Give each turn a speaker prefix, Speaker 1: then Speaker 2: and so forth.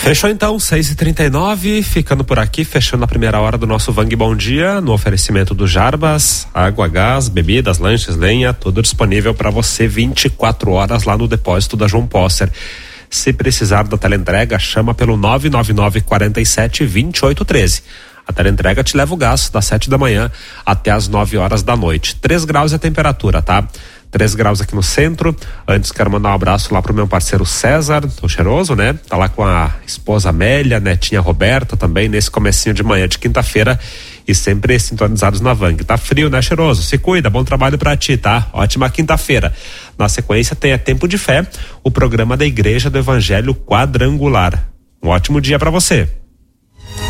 Speaker 1: Fechou então, 6h39, ficando por aqui, fechando a primeira hora do nosso Vang Bom Dia, no oferecimento do Jarbas, água, gás, bebidas, lanches, lenha, tudo disponível para você 24 horas lá no depósito da João Posser. Se precisar da teleentrega, chama pelo 999-47-2813. A teleentrega te leva o gás das 7 da manhã até as 9 horas da noite. 3 graus é a temperatura, tá? 3 graus aqui no centro. Antes quero mandar um abraço lá pro meu parceiro César, o cheiroso, né? Tá lá com a esposa Amélia, netinha Roberta também nesse comecinho de manhã de quinta-feira e sempre sintonizados na Vang. Tá frio, né, cheiroso? Se cuida, bom trabalho pra ti, tá? Ótima quinta-feira. Na sequência tem a Tempo de Fé, o programa da Igreja do Evangelho Quadrangular. Um ótimo dia pra você.